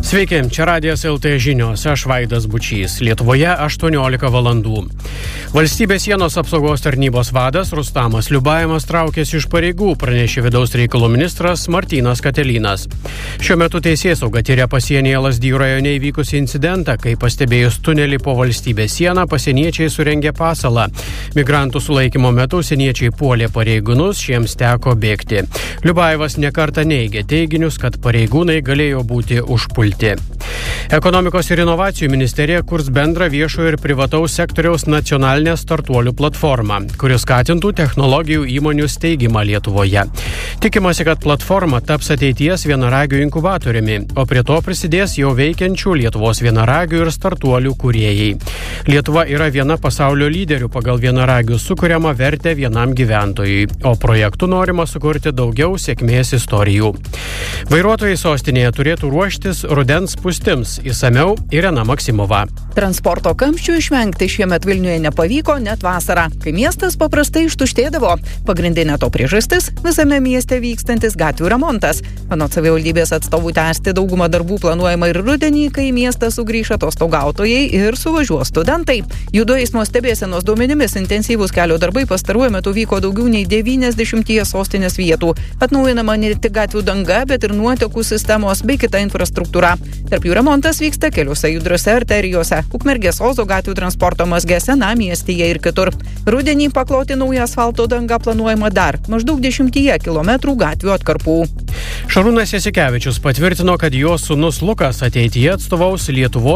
Sveiki, čia Radijas LT žinios, aš Vaidas Bučys. Lietuvoje 18 valandų. Valstybės sienos apsaugos tarnybos vadas Rustamas Liubajemas traukėsi iš pareigų, pranešė vidaus reikalų ministras Martynas Katelynas. Šiuo metu teisėsauga tyria pasienyje Lazdijų rajone įvykusį incidentą, kai pastebėjus tunelį po valstybės sieną pasieniečiai surengė pasalą. Migrantų sulaikymo metu užsieniečiai puolė pareigūnus, šiems teko bėgti. Liubajevas nekartą neigė teiginius, kad pareigūnai galėjo būti užpulti. Ekonomikos ir inovacijų ministerija kurs bendrą viešojo ir privataus sektoriaus nacionalinę startuolių platformą, kuri skatintų technologijų įmonių steigimą Lietuvoje. Tikimasi, kad platforma taps ateities vienaragių inkubatoriumi, o prie to prisidės jau veikiančių Lietuvos vienaragių ir startuolių kūrėjai. Lietuva yra viena pasaulio lyderių pagal vienaragių sukuriamą vertę vienam gyventojui, o projektu norima sukurti daugiau sėkmės istorijų. Vairuotojai sostinėje turėtų ruoštis rudens spūstims. Išsamiau Irena Maksimova. Transporto kamščių išvengti šiemet Vilniuje nepavyko net vasarą, kai miestas paprastai ištuštėdavo. Pagrindinė to priežastis – visame mieste vykstantis gatvių remontas. Anot savivaldybės atstovų tęsti daugumą darbų planuojama ir rudenį, kai į miestą sugrįš atostogautojai ir suvažiuos studentai. Judu eismo stebėsenos duomenimis intensyvūs kelio darbai pastaruoju metu vyko daugiau nei 90 sostinės vietų. Atnaujinama ne tik gatvių danga, bet ir nuotekų sistemos bei kita infrastruktūra. Tarp jų remontas vyksta keliuose judriose arterijose, Ukmergės Ozo gatvių transporto mazge senamiestyje ir kitur. Rudenį pakloti naują asfalto dangą planuojama dar maždaug 10 kilometrų gatvių atkarpų. Šarūnas Jasikevičius patvirtino, kad jo sūnus Lukas ateityje atstovaus Lietuvos